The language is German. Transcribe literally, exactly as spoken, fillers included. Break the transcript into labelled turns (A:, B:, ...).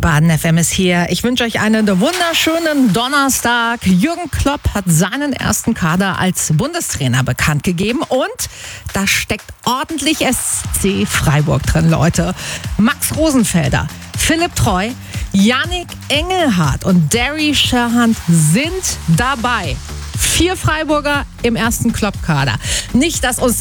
A: Baden F M ist hier. Ich wünsche euch einen wunderschönen Donnerstag. Jürgen Klopp hat seinen ersten Kader als Bundestrainer bekannt gegeben und da steckt ordentlich S C Freiburg drin, Leute. Max Rosenfelder, Philipp Treu, Yannick Engelhardt und Derry Sherhand sind dabei. Vier Freiburger im ersten Klopp-Kader. Nicht, dass uns